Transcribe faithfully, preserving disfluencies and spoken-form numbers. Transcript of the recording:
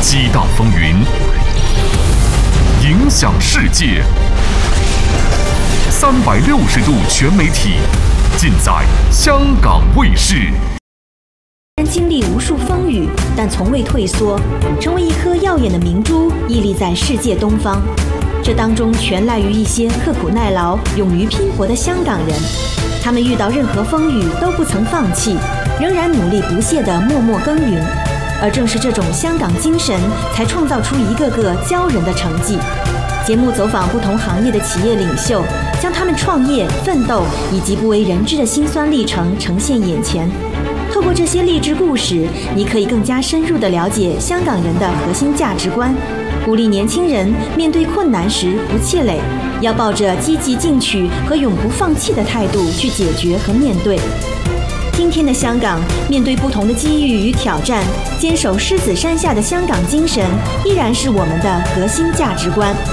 激荡风云，影响世界。三百六十度全媒体，尽在香港卫视。 经历无数风雨，但从未退缩，成为一颗耀眼的明珠，屹立在世界东方。这当中全赖于一些刻苦耐劳、勇于拼搏的香港人。他们遇到任何风雨都不曾放弃，仍然努力不懈地默默耕耘。而正是这种香港精神，才创造出一个个骄人的成绩。节目走访不同行业的企业领袖，将他们创业、奋斗以及不为人知的辛酸历程呈现眼前。透过这些励志故事，你可以更加深入地了解香港人的核心价值观，鼓励年轻人面对困难时不气馁，要抱着积极进取和永不放弃的态度去解决和面对。今天的香港，面对不同的机遇与挑战，坚守狮子山下的香港精神，依然是我们的核心价值观。